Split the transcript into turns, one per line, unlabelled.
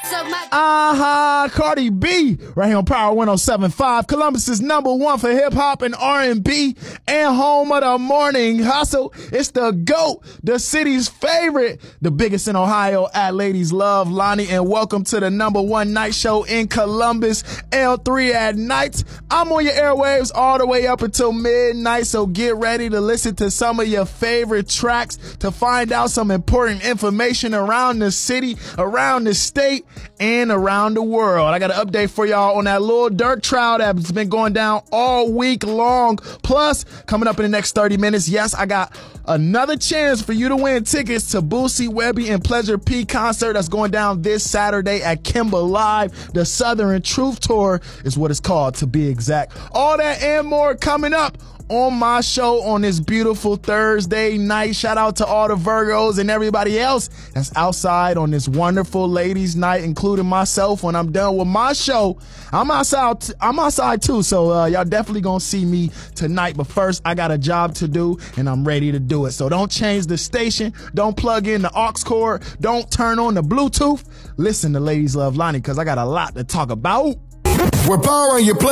Cardi B, right here on Power 107.5, Columbus's #1 for hip hop and R&B, and home of the morning hustle. It's the GOAT, the city's favorite, the biggest in Ohio. At Ladies Love Lonnie, and welcome to the #1 night show in Columbus, L3 at night. I'm on your airwaves all the way up until midnight, so get ready to listen to some of your favorite tracks, to find out some important information around the city, around the state, and around the world. I got an update for y'all on that Lil Durk trial that's been going down all week long. Plus, coming up in the next 30 minutes, yes, I got another chance for you to win tickets to Boosie, Webby, and Pleasure P concert that's going down this Saturday at Kimba Live. The Southern Truth Tour is what it's called, to be exact. All that and more coming up on my show on this beautiful Thursday night. Shout out to all the Virgos and everybody else that's outside on this wonderful ladies night, including myself. When I'm done with my show, I'm outside too, so y'all definitely gonna see me tonight. But first, I got a job to do, and I'm ready to do it. So don't change the station, don't plug in the aux cord, don't turn on the Bluetooth. Listen to Ladies Love Lonnie, because I got a lot to talk about.
We're powering your